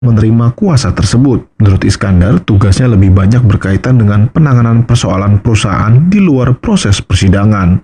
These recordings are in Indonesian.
menerima kuasa tersebut. Menurut Iskandar, tugasnya lebih banyak berkaitan dengan penanganan persoalan perusahaan di luar proses persidangan.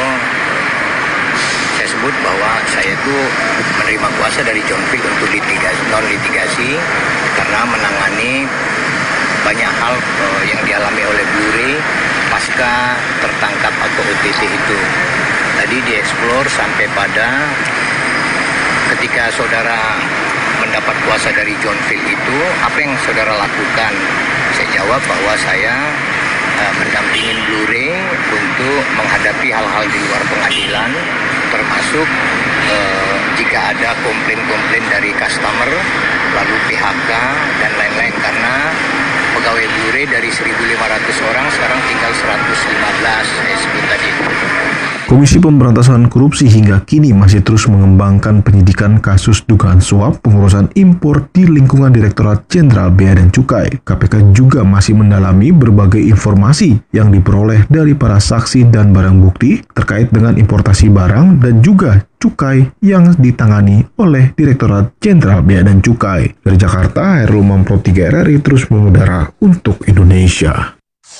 Saya sebut bahwa saya itu menerima kuasa dari John Field untuk non-litigasi karena menangani banyak hal yang dialami oleh Blue Ray pasca tertangkap atau OTT itu. Tadi dieksplor sampai pada ketika saudara mendapat kuasa dari John Field itu, apa yang saudara lakukan? Saya jawab bahwa saya mendampingin Blue Ray untuk menghadapi hal-hal di luar pengadilan, termasuk jika ada komplain-komplain dari customer, lalu PHK dan lain-lain, karena pegawai Blue Ray dari 1.500 orang sekarang tinggal 115, saya sebut tadi. Komisi Pemberantasan Korupsi hingga kini masih terus mengembangkan penyidikan kasus dugaan suap pengurusan impor di lingkungan Direktorat Jenderal Bea dan Cukai. KPK juga masih mendalami berbagai informasi yang diperoleh dari para saksi dan barang bukti terkait dengan importasi barang dan juga cukai yang ditangani oleh Direktorat Jenderal Bea dan Cukai. Dari Jakarta, Hairul Mampo 3 RRI terus mengudara untuk Indonesia.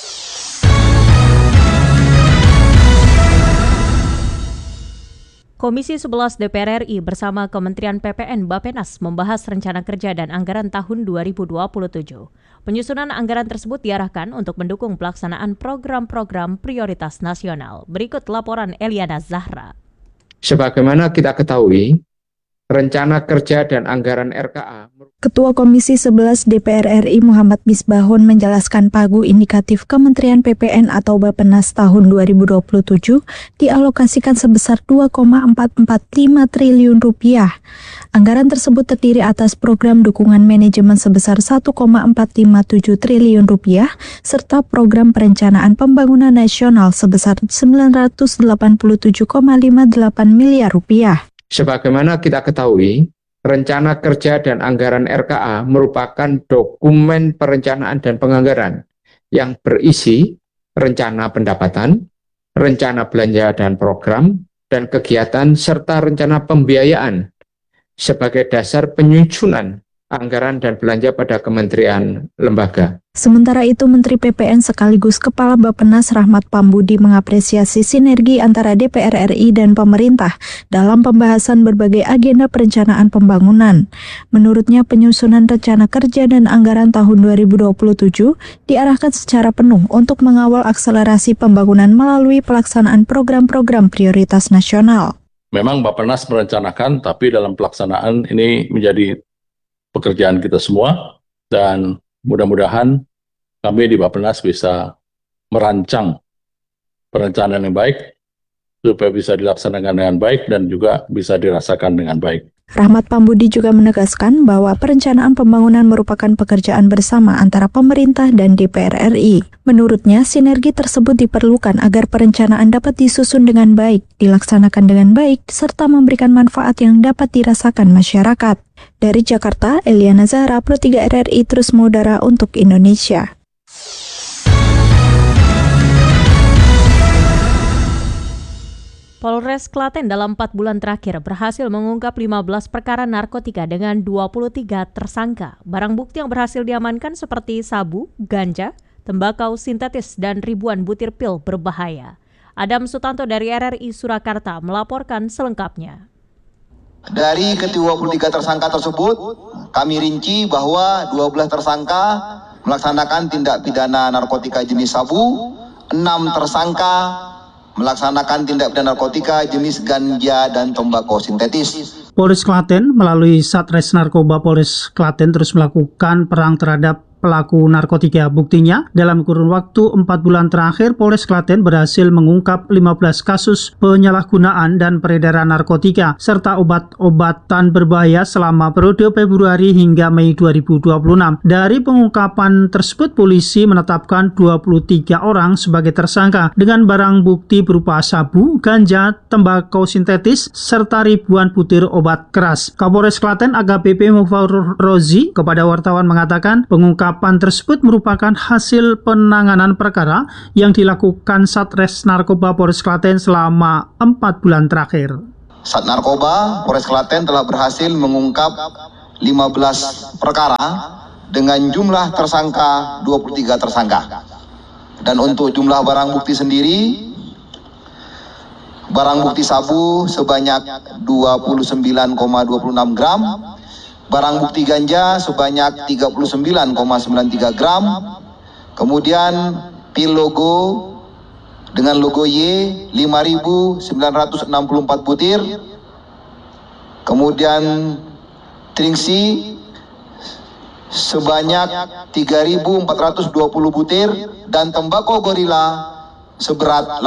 Komisi 11 DPR RI bersama Kementerian PPN Bappenas membahas rencana kerja dan anggaran tahun 2027. Penyusunan anggaran tersebut diarahkan untuk mendukung pelaksanaan program-program prioritas nasional. Berikut laporan Eliana Zahra. Sebagaimana kita ketahui, rencana kerja dan anggaran RKA. Ketua Komisi 11 DPR RI Muhammad Misbahun menjelaskan pagu indikatif Kementerian PPN atau Bappenas tahun 2027 dialokasikan sebesar 2,445 triliun rupiah. Anggaran tersebut terdiri atas program dukungan manajemen sebesar 1,457 triliun rupiah serta program perencanaan pembangunan nasional sebesar 987,58 miliar rupiah. Sebagaimana kita ketahui, rencana kerja dan anggaran RKA merupakan dokumen perencanaan dan penganggaran yang berisi rencana pendapatan, rencana belanja dan program, dan kegiatan serta rencana pembiayaan sebagai dasar penyusunan anggaran dan belanja pada kementerian lembaga. Sementara itu, Menteri PPN sekaligus Kepala Bappenas Rahmat Pambudi mengapresiasi sinergi antara DPR RI dan pemerintah dalam pembahasan berbagai agenda perencanaan pembangunan. Menurutnya, penyusunan rencana kerja dan anggaran tahun 2027 diarahkan secara penuh untuk mengawal akselerasi pembangunan melalui pelaksanaan program-program prioritas nasional. Memang Bappenas merencanakan, tapi dalam pelaksanaan ini menjadi pekerjaan kita semua, dan mudah-mudahan kami di Bappenas bisa merancang perencanaan yang baik supaya bisa dilaksanakan dengan baik dan juga bisa dirasakan dengan baik. Rahmat Pambudi juga menegaskan bahwa perencanaan pembangunan merupakan pekerjaan bersama antara pemerintah dan DPR RI. Menurutnya, sinergi tersebut diperlukan agar perencanaan dapat disusun dengan baik, dilaksanakan dengan baik, serta memberikan manfaat yang dapat dirasakan masyarakat. Dari Jakarta, Eliana Zahra, Pro 3 RRI terus mengudara untuk Indonesia. Polres Klaten dalam 4 bulan terakhir berhasil mengungkap 15 perkara narkotika dengan 23 tersangka. Barang bukti yang berhasil diamankan seperti sabu, ganja, tembakau sintetis, dan ribuan butir pil berbahaya. Adam Sutanto dari RRI Surakarta melaporkan selengkapnya. Dari ke-23 tersangka tersebut, kami rinci bahwa 12 tersangka melaksanakan tindak pidana narkotika jenis sabu, 6 tersangka melaksanakan tindak pidana narkotika jenis ganja dan tembakau sintetis. Polres Klaten melalui Satres Narkoba Polres Klaten terus melakukan perang terhadap pelaku narkotika. Buktinya, dalam kurun waktu 4 bulan terakhir, Polres Klaten berhasil mengungkap 15 kasus penyalahgunaan dan peredaran narkotika, serta obat-obatan berbahaya selama periode Februari hingga Mei 2026. Dari pengungkapan tersebut, polisi menetapkan 23 orang sebagai tersangka dengan barang bukti berupa sabu, ganja, tembakau sintetis, serta ribuan butir obat keras. Kapolres Klaten AKBP Mufaur Rozi kepada wartawan mengatakan pengungkapan tersebut merupakan hasil penanganan perkara yang dilakukan Satres Narkoba Polres Klaten selama 4 bulan terakhir. Sat Narkoba Polres Klaten telah berhasil mengungkap 15 perkara dengan jumlah tersangka 23 tersangka. Dan untuk jumlah barang bukti sendiri, barang bukti sabu sebanyak 29,26 gram, barang bukti ganja sebanyak 39,93 gram, kemudian pil logo dengan logo Y 5.964 butir, kemudian tringsi sebanyak 3.420 butir, dan tembakau gorila seberat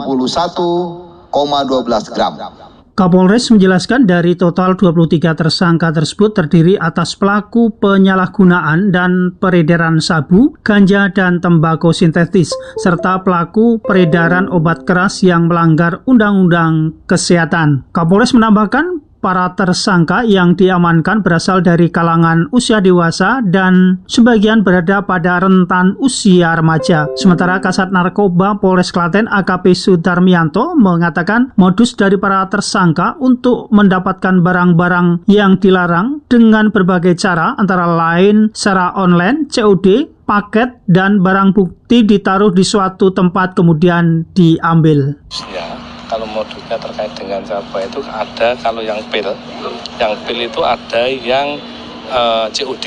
81,12 gram. Kapolres menjelaskan dari total 23 tersangka tersebut terdiri atas pelaku penyalahgunaan dan peredaran sabu, ganja, dan tembakau sintetis, serta pelaku peredaran obat keras yang melanggar Undang-Undang Kesehatan. Kapolres menambahkan para tersangka yang diamankan berasal dari kalangan usia dewasa dan sebagian berada pada rentan usia remaja. Sementara Kasat Narkoba Polres Klaten AKP Sudarmianto mengatakan modus dari para tersangka untuk mendapatkan barang-barang yang dilarang dengan berbagai cara, antara lain secara online, COD, paket, dan barang bukti ditaruh di suatu tempat kemudian diambil. Ya, kalau modusnya terkait dengan sabu itu ada, kalau yang pil itu ada yang COD.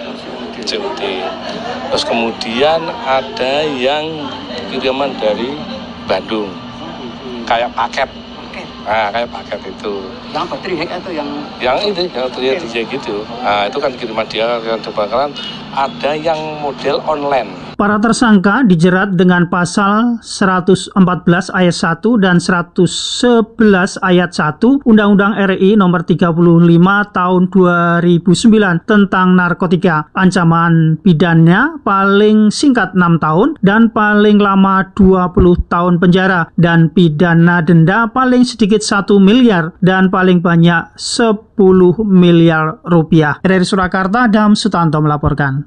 Terus kemudian ada yang kiriman dari Bandung, kayak paket. Nah, kayak paket itu. Yang baterai hack atau yang itu, yang DJ gitu. Nah, itu kan kiriman dia yang terbakaran. Ada yang model online. Para tersangka dijerat dengan pasal 114 ayat 1 dan 111 ayat 1 Undang-Undang RI nomor 35 tahun 2009 tentang narkotika. Ancaman pidana paling singkat 6 tahun dan paling lama 20 tahun penjara, dan pidana denda paling sedikit 1 miliar dan paling banyak 10 miliar rupiah. Dari Surakarta, Adam Sutanto melaporkan.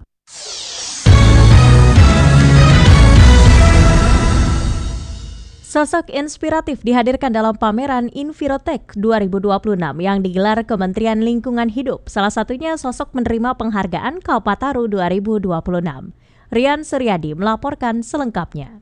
Sosok inspiratif dihadirkan dalam pameran Envirotech 2026 yang digelar Kementerian Lingkungan Hidup. Salah satunya sosok menerima penghargaan Kalpataru 2026. Rian Suryadi melaporkan selengkapnya.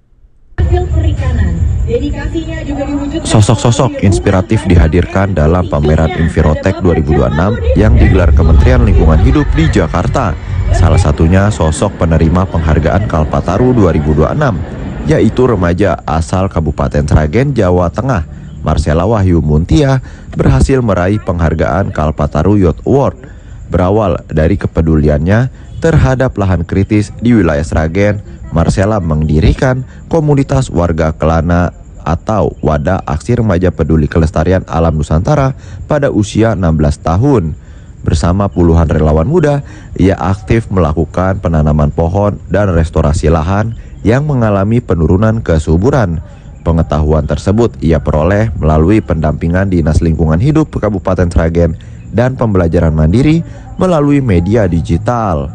Sosok-sosok inspiratif dihadirkan dalam pameran Envirotech 2026 yang digelar Kementerian Lingkungan Hidup di Jakarta. Salah satunya sosok penerima penghargaan Kalpataru 2026, yaitu remaja asal Kabupaten Sragen, Jawa Tengah, Marcella Wahyu Muntia, berhasil meraih penghargaan Kalpataru Youth Award. Berawal dari kepeduliannya terhadap lahan kritis di wilayah Sragen, Marcella mendirikan komunitas warga Kelana atau Wadah Aksi Remaja Peduli Kelestarian Alam Nusantara pada usia 16 tahun. Bersama puluhan relawan muda, ia aktif melakukan penanaman pohon dan restorasi lahan yang mengalami penurunan kesuburan. Pengetahuan tersebut ia peroleh melalui pendampingan Dinas Lingkungan Hidup Kabupaten Sragen dan pembelajaran mandiri melalui media digital.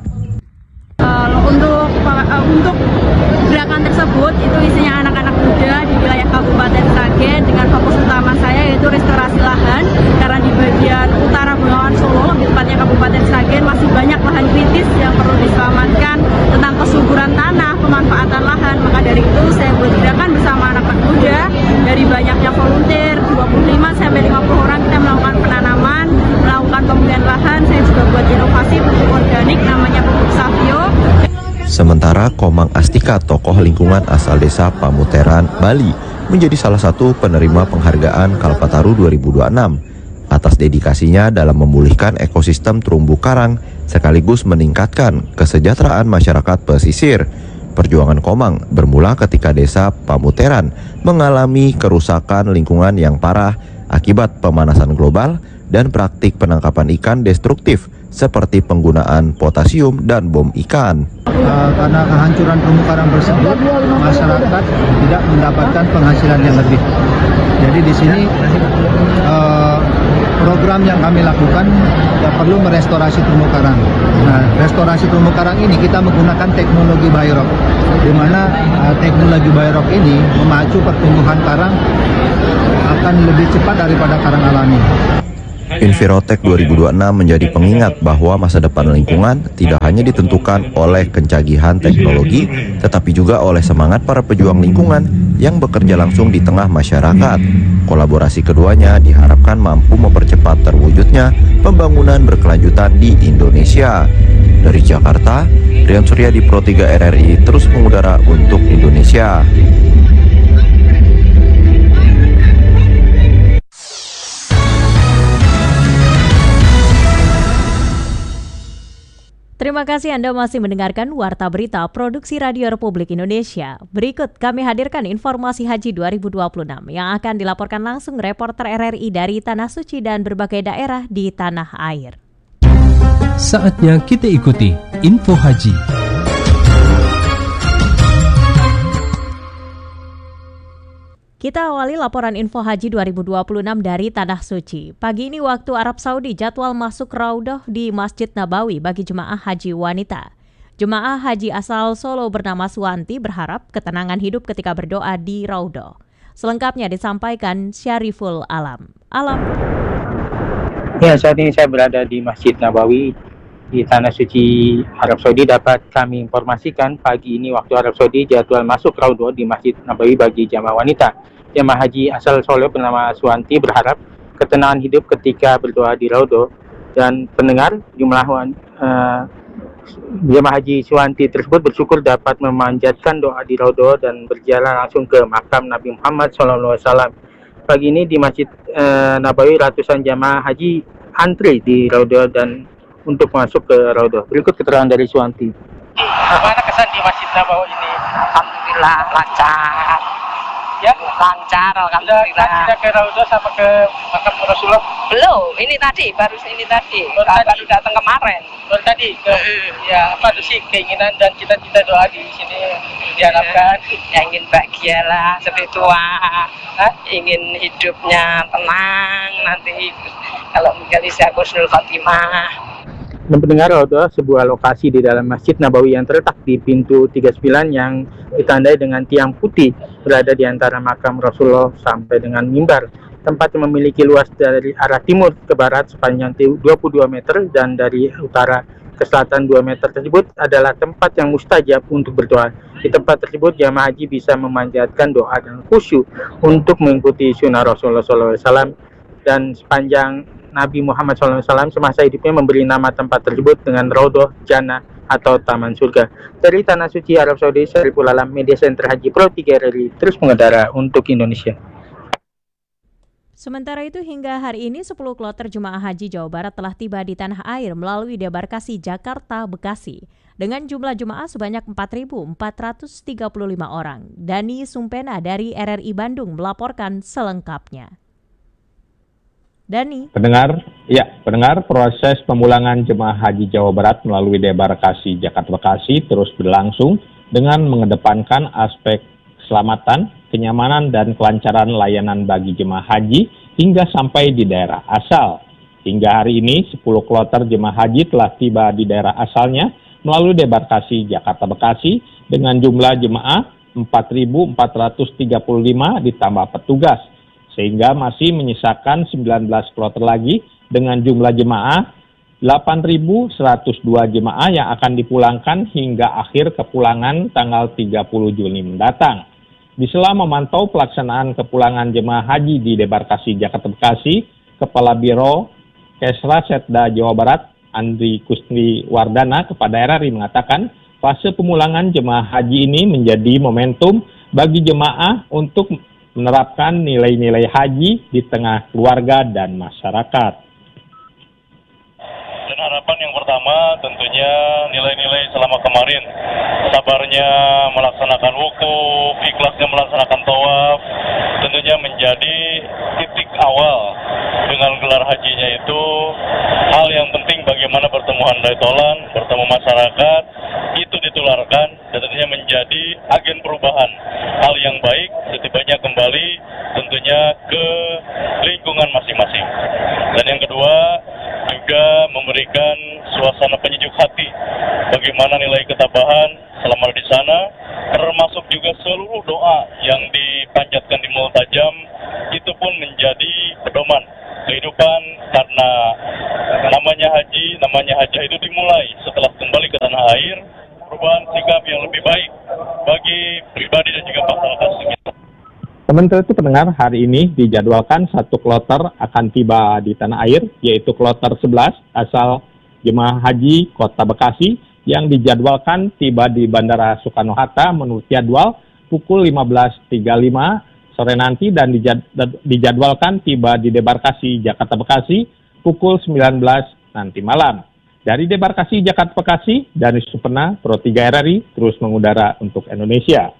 Untuk gerakan tersebut itu isinya anak-anak muda di wilayah Kabupaten Sragen dengan fokus utama saya yaitu restorasi lahan, karena di bagian utara Bengawan Solo, lebih tepatnya Kabupaten Sragen, masih banyak lahan kritis yang perlu diselamatkan tentang kesuburan tanah, pemanfaatan lahan. Maka dari itu saya buat gerakan bersama anak-anak muda, dari banyaknya volunteer 25 sampai 50 orang kita melakukan penanaman, melakukan pemulihan lahan. Saya juga buat inovasi pupuk organik namanya pupuk Savio. Sementara Komang Astika, tokoh lingkungan asal desa Pamuteran, Bali, menjadi salah satu penerima penghargaan Kalpataru 2026 atas dedikasinya dalam memulihkan ekosistem terumbu karang sekaligus meningkatkan kesejahteraan masyarakat pesisir. Perjuangan Komang bermula ketika desa Pamuteran mengalami kerusakan lingkungan yang parah akibat pemanasan global dan praktik penangkapan ikan destruktif seperti penggunaan potasium dan bom ikan. Karena kehancuran terumbu karang tersebut, masyarakat tidak mendapatkan penghasilan yang lebih. Jadi di sini program yang kami lakukan ya perlu merestorasi terumbu karang. Nah, restorasi terumbu karang ini kita menggunakan teknologi Biorock, di mana teknologi Biorock ini memacu pertumbuhan karang akan lebih cepat daripada karang alami. Envirotek 2026 menjadi pengingat bahwa masa depan lingkungan tidak hanya ditentukan oleh kencanggihan teknologi, tetapi juga oleh semangat para pejuang lingkungan yang bekerja langsung di tengah masyarakat. Kolaborasi keduanya diharapkan mampu mempercepat terwujudnya pembangunan berkelanjutan di Indonesia. Dari Jakarta, Rian Suryadi Pro 3 RRI terus mengudara untuk Indonesia. Terima kasih Anda masih mendengarkan Warta Berita Produksi Radio Republik Indonesia. Berikut kami hadirkan informasi Haji 2026 yang akan dilaporkan langsung reporter RRI dari Tanah Suci dan berbagai daerah di tanah air. Saatnya kita ikuti Info Haji. Kita awali laporan Info Haji 2026 dari Tanah Suci. Pagi ini waktu Arab Saudi jadwal masuk Raudhah di Masjid Nabawi bagi jemaah haji wanita. Jemaah haji asal Solo bernama Suwanti berharap ketenangan hidup ketika berdoa di Raudhah. Selengkapnya disampaikan Syariful Alam. Ya, saat ini saya berada di Masjid Nabawi di Tanah Suci Arab Saudi. Dapat kami informasikan pagi ini waktu Arab Saudi jadwal masuk Raudhah di Masjid Nabawi bagi jamaah wanita. Jamaah haji asal Solo bernama Suwanti berharap ketenangan hidup ketika berdoa di Raudhah, dan pendengar jumlah jamaah haji Suwanti tersebut bersyukur dapat memanjatkan doa di Raudhah dan berjalan langsung ke makam Nabi Muhammad SAW. Pagi ini di Masjid Nabawi ratusan jamaah haji antri di Raudhah dan untuk masuk ke Raudhah. Berikut keterangan dari Suwanti. Bagaimana kesan di Masjid Nabawi ini? Alhamdulillah lancar. Ya, lancar alhamdulillah. Sudah ke Raudhah sama ke makam Rasulullah? Belum, ini tadi. Baru datang kemarin. Baru tadi ya, apa sih keinginan dan cita-cita doa di sini diharapkan? Ya, ingin bahagia lah, spiritual. Ingin hidupnya tenang nanti kalau menjadi husnul khotimah. Dan pendengar, Raudhah sebuah lokasi di dalam Masjid Nabawi yang terletak di pintu 39 yang ditandai dengan tiang putih berada di antara makam Rasulullah sampai dengan mimbar. Tempat yang memiliki luas dari arah timur ke barat sepanjang 22 meter dan dari utara ke selatan 2 meter tersebut adalah tempat yang mustajab untuk berdoa. Di tempat tersebut jamaah haji bisa memanjatkan doa dan khusyuk untuk mengikuti sunnah Rasulullah SAW, dan sepanjang Nabi Muhammad SAW semasa hidupnya memberi nama tempat tersebut dengan Raudhah Jannah atau Taman Surga. Dari Tanah Suci Arab Saudi, Syariful Alam, Media Center Haji Pro 3 RRI terus mengudara untuk Indonesia. Sementara itu hingga hari ini 10 kloter jemaah haji Jawa Barat telah tiba di tanah air melalui debarkasi Jakarta Bekasi dengan jumlah jemaah sebanyak 4.435 orang. Dani Sumpena dari RRI Bandung melaporkan selengkapnya. Dani. Pendengar, proses pemulangan jemaah haji Jawa Barat melalui debarkasi Jakarta Bekasi terus berlangsung dengan mengedepankan aspek keselamatan, kenyamanan, dan kelancaran layanan bagi jemaah haji hingga sampai di daerah asal. Hingga hari ini, 10 kloter jemaah haji telah tiba di daerah asalnya melalui debarkasi Jakarta Bekasi dengan jumlah jemaah 4.435 ditambah petugas, sehingga masih menyisakan 19 kloter lagi dengan jumlah jemaah 8.102 jemaah yang akan dipulangkan hingga akhir kepulangan tanggal 30 Juni mendatang. Di sela memantau pelaksanaan kepulangan jemaah haji di debarkasi Jakarta Bekasi, Kepala Biro Kesra Setda Jawa Barat, Andri Kusni Wardana, kepada RRI mengatakan fase pemulangan jemaah haji ini menjadi momentum bagi jemaah untuk menerapkan nilai-nilai haji di tengah keluarga dan masyarakat. Dan harapan yang pertama tentunya nilai-nilai selama kemarin, sabarnya melaksanakan wukuf, ikhlasnya melaksanakan tawaf, tentunya menjadi titik awal dengan gelar hajinya itu. Hal yang penting bagaimana bertemu handai tolan, bertemu masyarakat, itu ditularkan dan tentunya menjadi agen perubahan. Hal yang baik setibanya kembali tentunya ke lingkungan masing-masing. Dan yang kedua juga memberikan suasana penyejuk hati, bagaimana nilai ketabahan selama di sana, termasuk juga seluruh doa yang dipanjatkan di multajam itu pun menjadi pedoman kehidupan, karena namanya hajah itu dimulai setelah kembali ke tanah air, perubahan sikap yang lebih baik bagi pribadi dan juga masyarakat sekitar. Sementara itu pendengar, hari ini dijadwalkan satu kloter akan tiba di tanah air, yaitu kloter 11 asal jemaah haji Kota Bekasi yang dijadwalkan tiba di Bandara Soekarno-Hatta menurut jadwal pukul 15.35 sore nanti dan dijadwalkan tiba di debarkasi Jakarta Bekasi pukul 19 nanti malam. Dari debarkasi Jakarta Bekasi, Danis Supena, Pro 3 RRI terus mengudara untuk Indonesia.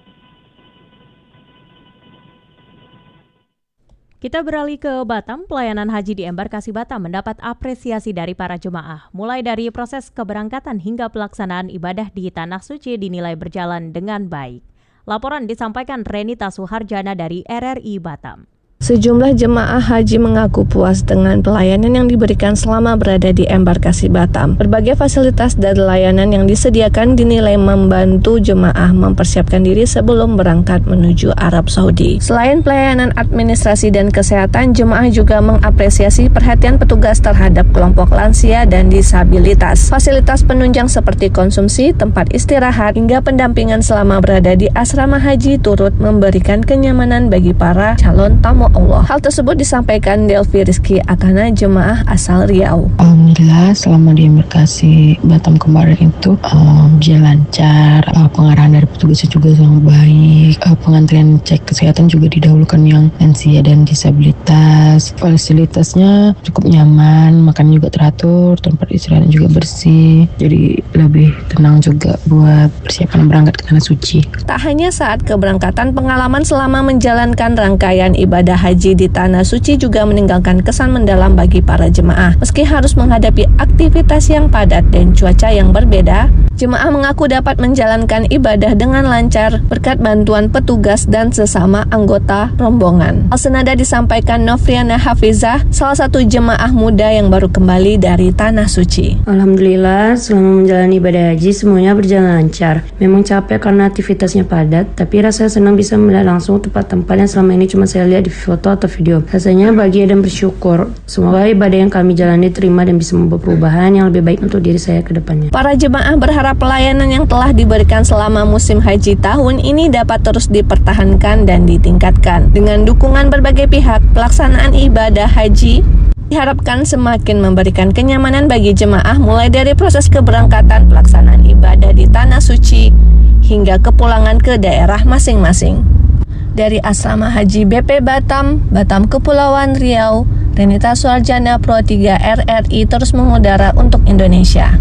Kita beralih ke Batam. Pelayanan haji di embarkasi Batam mendapat apresiasi dari para jemaah. Mulai dari proses keberangkatan hingga pelaksanaan ibadah di Tanah Suci dinilai berjalan dengan baik. Laporan disampaikan Renita Suharjana dari RRI Batam. Sejumlah jemaah haji mengaku puas dengan pelayanan yang diberikan selama berada di embarkasi Batam. Berbagai fasilitas dan layanan yang disediakan dinilai membantu jemaah mempersiapkan diri sebelum berangkat menuju Arab Saudi. Selain pelayanan administrasi dan kesehatan, jemaah juga mengapresiasi perhatian petugas terhadap kelompok lansia dan disabilitas. Fasilitas penunjang seperti konsumsi, tempat istirahat, hingga pendampingan selama berada di asrama haji turut memberikan kenyamanan bagi para calon tamu Allah. Hal tersebut disampaikan Delvi Rizky Akana, jemaah asal Riau. Alhamdulillah selama di embarkasi Batam kemarin itu berjalan lancar, pengarahan dari petugasnya juga sangat baik, pengantrian cek kesehatan juga didahulukan yang lansia dan disabilitas, fasilitasnya cukup nyaman, makan juga teratur, tempat istirahat juga bersih, jadi lebih tenang juga buat persiapan berangkat ke Tanah Suci. Tak hanya saat keberangkatan, pengalaman selama menjalankan rangkaian ibadah haji di Tanah Suci juga meninggalkan kesan mendalam bagi para jemaah. Meski harus menghadapi aktivitas yang padat dan cuaca yang berbeda, jemaah mengaku dapat menjalankan ibadah dengan lancar berkat bantuan petugas dan sesama anggota rombongan. Hal senada disampaikan Novriana Hafizah, salah satu jemaah muda yang baru kembali dari Tanah Suci. Alhamdulillah, selama menjalani ibadah haji semuanya berjalan lancar. Memang capek karena aktivitasnya padat, tapi rasanya senang bisa melihat langsung tempat-tempat yang selama ini cuma saya lihat di foto atau video. Rasanya bahagia dan bersyukur. Semoga ibadah yang kami jalani diterima dan bisa membawa perubahan yang lebih baik untuk diri saya ke depannya. Para jemaah berharap pelayanan yang telah diberikan selama musim haji tahun ini dapat terus dipertahankan dan ditingkatkan. Dengan dukungan berbagai pihak, pelaksanaan ibadah haji diharapkan semakin memberikan kenyamanan bagi jemaah mulai dari proses keberangkatan, pelaksanaan ibadah di Tanah Suci, hingga kepulangan ke daerah masing-masing. Dari Asrama Haji BP Batam, Kepulauan Riau, Renita Suharjana, Pro 3 RRI terus mengudara untuk Indonesia.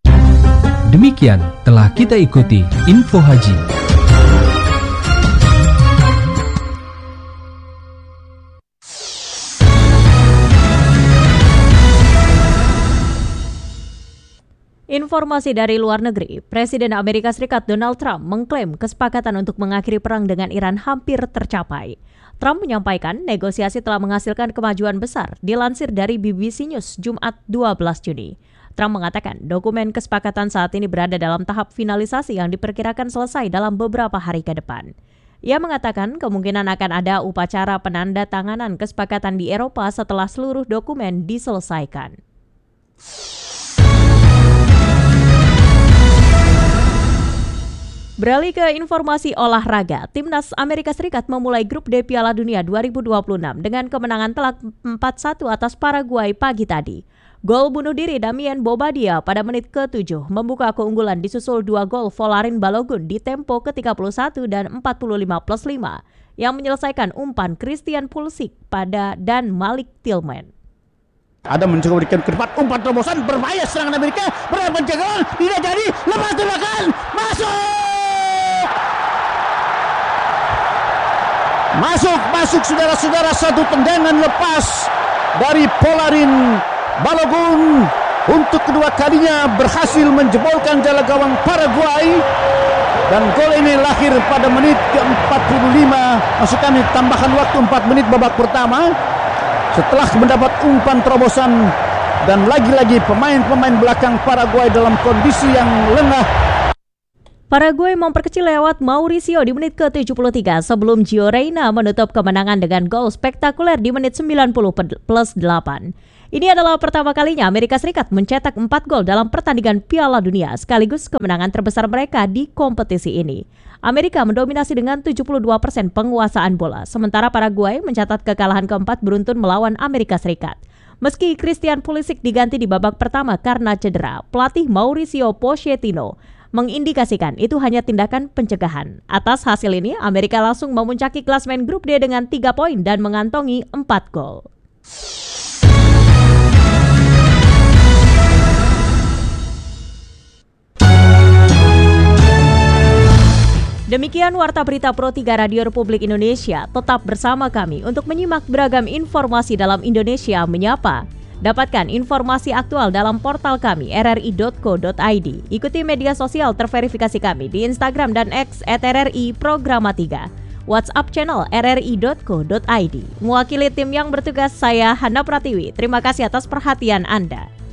Demikian telah kita ikuti Info Haji. Informasi dari luar negeri, Presiden Amerika Serikat Donald Trump mengklaim kesepakatan untuk mengakhiri perang dengan Iran hampir tercapai. Trump menyampaikan negosiasi telah menghasilkan kemajuan besar, dilansir dari BBC News Jumat 12 Juni. Trump mengatakan dokumen kesepakatan saat ini berada dalam tahap finalisasi yang diperkirakan selesai dalam beberapa hari ke depan. Ia mengatakan kemungkinan akan ada upacara penandatanganan kesepakatan di Eropa setelah seluruh dokumen diselesaikan. Beralih ke informasi olahraga, Timnas Amerika Serikat memulai grup D Piala Dunia 2026 dengan kemenangan telak 4-1 atas Paraguay pagi tadi. Gol bunuh diri Damien Bobadilla pada menit ke-7 membuka keunggulan disusul 2 gol Volarin Balogun di tempo ke-31 dan 45+5 yang menyelesaikan umpan Christian Pulisic dan Malik Tillman. Ada mencoba berikan ke depan, umpan terobosan berbahaya, serangan Amerika berapa penjagaan, tidak jadi, lepas tembakan, masuk saudara-saudara, satu tendangan lepas dari Volarin Balogun untuk kedua kalinya berhasil menjebolkan jala gawang Paraguay, dan gol ini lahir pada menit ke-45, maksud kami tambahan waktu 4 menit babak pertama, setelah mendapat umpan terobosan dan lagi-lagi pemain-pemain belakang Paraguay dalam kondisi yang lengah. Paraguay memperkecil lewat Mauricio di menit ke-73 sebelum Gio Reyna menutup kemenangan dengan gol spektakuler di menit 90+8. Ini adalah pertama kalinya Amerika Serikat mencetak 4 gol dalam pertandingan Piala Dunia, sekaligus kemenangan terbesar mereka di kompetisi ini. Amerika mendominasi dengan 72% penguasaan bola, sementara Paraguay mencatat kekalahan keempat beruntun melawan Amerika Serikat. Meski Christian Pulisic diganti di babak pertama karena cedera, pelatih Mauricio Pochettino mengindikasikan itu hanya tindakan pencegahan. Atas hasil ini, Amerika langsung memuncaki klasemen grup D dengan 3 poin dan mengantongi 4 gol. Demikian Warta Berita Pro 3 Radio Republik Indonesia. Tetap bersama kami untuk menyimak beragam informasi dalam Indonesia Menyapa. Dapatkan informasi aktual dalam portal kami rri.co.id. Ikuti media sosial terverifikasi kami di Instagram dan X @RRI Programa 3. WhatsApp channel rri.co.id. Mewakili tim yang bertugas, saya Hana Pratiwi. Terima kasih atas perhatian Anda.